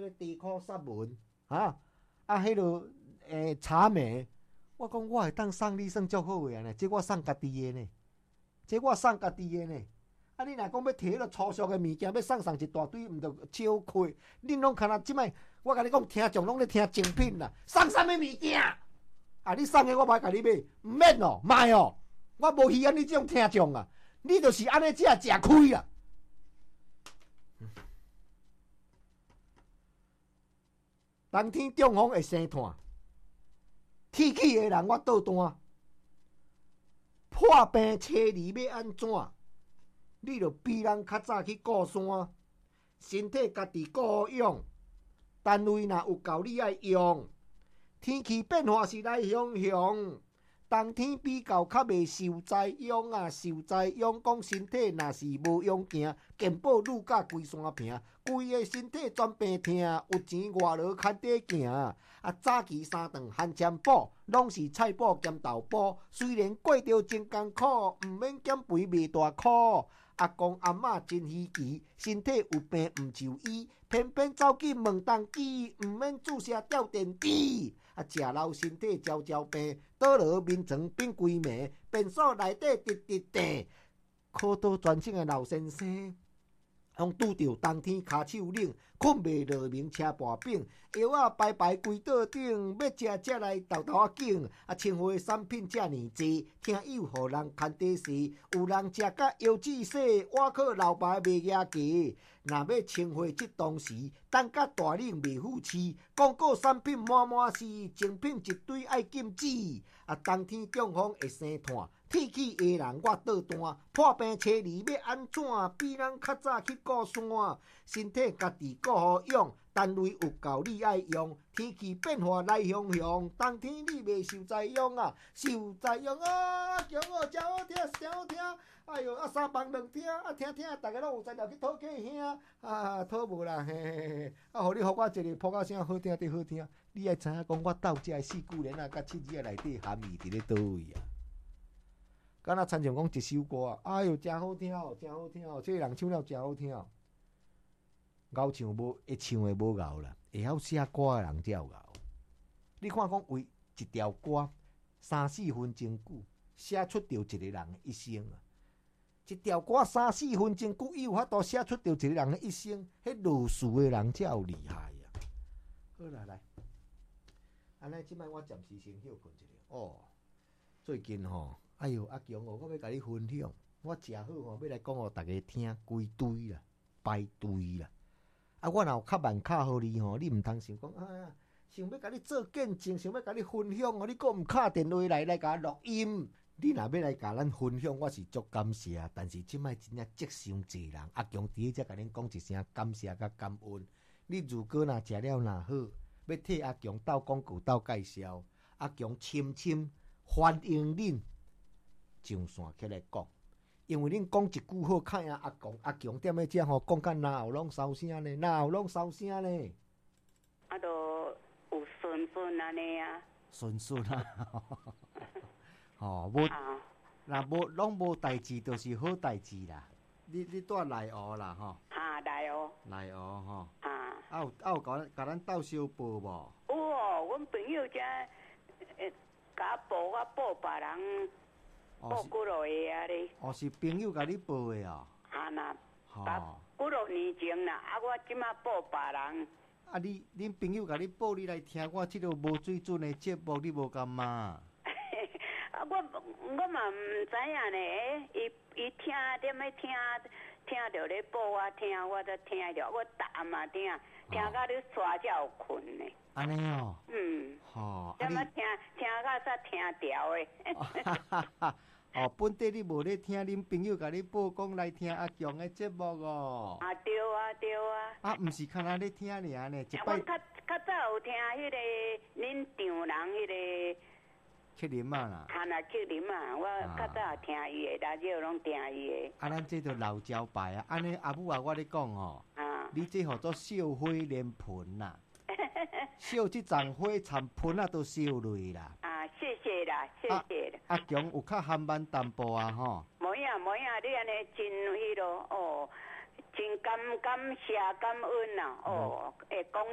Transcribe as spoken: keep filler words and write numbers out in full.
个地壳杀文啊，啊，迄个诶茶梅，我讲我会当送你算足好诶呢，这我送家己诶呢，这我送家己诶呢。啊，你若讲要摕迄个粗俗诶物件，要送上一大堆，毋着笑亏。恁拢看啊，即摆我甲你讲，听众拢咧听精品啦，送啥物物件？啊，你送诶我买甲你买，毋免哦，卖哦，我无稀罕你这种听众啊，你就是安尼只食亏啦。冬天中风会生炭，铁齿诶人我倒单，破病车厘要安怎？你著比人较早去顾山，身体家己顾好用。单位若有够你爱用。天气变化是来雄雄，冬天比较较袂受灾殃啊，受灾殃讲身体若是无用行，健保愈甲规山平，规个身体全病痛，有钱外劳牵底行。啊，早期三顿含占补，拢是菜补兼豆补，虽然过着真艰苦，毋免减肥袂大苦。阿公阿嬷真稀奇，身体有病毋就医，偏偏走去问当机，毋免注射吊电池。啊，食老身体焦焦病，倒落眠床变规暝，便所内底直直地，考倒专省的老先生。拢拄着冬天骹手冷，困袂落眠车跋柄，药啊排排规桌顶，要食才来豆豆啊紧。啊，清华产品遮尼济，听友互人牵底时，有人食甲腰子细，我靠老爸袂牙价。若要清华即当时，等甲大冷袂付气，广告产品满满是，精品一堆爱禁止。啊，冬天中风会生炭。铁齿的人我倒单，破病车厘要安怎？比人较早去顾山，身体家己顾好用。单位有够你爱用，天气变化来雄雄，冬天你袂受灾殃啊，受灾殃啊！叫我真好听，真好听。哎哟，啊三房两厅，啊听听，大家拢有才调去讨价兄啊，讨无啦，嘿嘿嘿。啊，互你互我一个破到声好听得好听，你爱知影讲我斗这四句联啊，甲七字内底含义伫咧倒位啊？敢若参像讲一首歌啊，哎哟，真好听哦，真好听哦，这个人唱了真好听哦。咬唱无会唱的无咬啦，会晓写歌的人才有咬。你看讲为一条歌三四分钟久，写出着一个人的一生啊！一条歌三四分钟久，伊有法度写出着一个人的一生，迄落事的人才有厉害啊！好啦，来，安尼即摆我暂时先休困一下哦。最近吼，哎哟，阿强哦，我要甲你分享，我食好吼，要来讲互大家听，规堆啦，排队啦。啊，我若有较慢卡互你吼，你毋通想讲啊，想要甲你做见证，想要甲你分享哦，你搁毋敲电话来来甲我录音。你若要来甲咱分享，我是足感谢，但是即摆真正积伤济人，阿强伫遮甲恁讲一声感谢甲感恩。你如果若食了若好，要替阿强斗广告斗介绍，阿强深深欢迎恁上线起来讲。因为恁讲一句好，看呀阿强阿强踮咧遮吼，讲甲哪有拢收声呢？哪有拢收声呢？ 啊，都有顺顺安尼啊， 顺顺啊，吼无，若无拢无代志，就是好代志啦。你你带来学啦吼， 啊来哦， 来学吼， 啊， 啊有啊有甲甲咱斗相报无？ 有哦，阮朋友遮诶，甲报我报别人。报几落个啊咧？ 哦，是朋友甲你报的哦。 啊那，八几落年前啦，啊我即马报别人。 啊你恁朋友甲你报，你来听我即个无水准的节目，你无感嘛？ 啊我我嘛毋知影呢，伊伊听踮咧听听着咧报我听，我都听着，我逐暗嘛听，听到你刷才有困呢。 安尼哦。 嗯。 吼。 踮咧听听到煞听调的。 哦，本地你无咧听恁朋友甲你报讲来听阿强的节目哦。 啊对啊对啊。 啊，毋是看咱咧听尔呢，一摆。 我较较早有听迄个恁丈人迄个。 克林嘛啦。 汉啊克林嘛，我较早听伊的，大少拢听伊的。 啊，咱这都老招牌啊！安尼阿母啊，我咧讲哦，啊，你这号做烧花莲盆啦，烧这丛花残盆啊都烧落啦。 啊，谢谢啦，谢谢啦。 阿强有较含慢淡薄啊吼。 无影无影，你安尼真迄落哦，真感感谢感恩呐哦，会讲